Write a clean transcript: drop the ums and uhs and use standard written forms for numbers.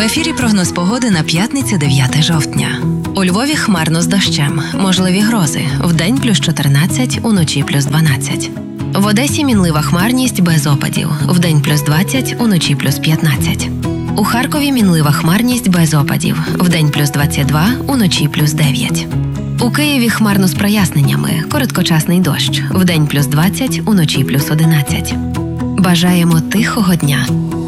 ефірі прогноз погоди на п'ятницю 9 жовтня. У Львові хмарно з дощем, можливі грози. Вдень плюс 14, уночі плюс 12. В Одесі мінлива хмарність без опадів. Вдень плюс 20, уночі плюс 15. У Харкові мінлива хмарність без опадів. Вдень плюс 22, уночі плюс 9. У Києві хмарно з проясненнями, короткочасний дощ. Вдень плюс 20, уночі плюс 11. Бажаємо тихого дня.